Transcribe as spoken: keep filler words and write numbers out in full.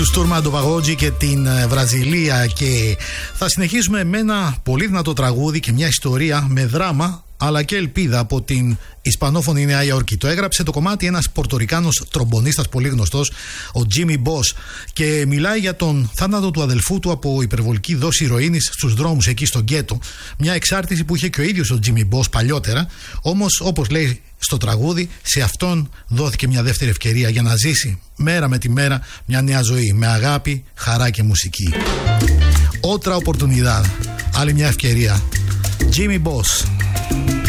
Του Turma do Pagode και την Βραζιλία, και θα συνεχίσουμε με ένα πολύ δυνατό τραγούδι και μια ιστορία με δράμα αλλά και ελπίδα από την ισπανόφωνη Νέα Υόρκη. Το έγραψε το κομμάτι ένας Πορτορικάνος τρομπονίστας πολύ γνωστός, ο Jimmy Boss, και μιλάει για τον θάνατο του αδελφού του από υπερβολική δόση ηρωίνης στους δρόμους εκεί στο γκέτο. Μια εξάρτηση που είχε και ο ίδιος ο Jimmy Boss παλιότερα, όμως όπως λέει στο τραγούδι, σε αυτόν δόθηκε μια δεύτερη ευκαιρία για να ζήσει μέρα με τη μέρα μια νέα ζωή με αγάπη, χαρά και μουσική. Otra oportunidad, άλλη μια ευκαιρία. Jimmy Boss.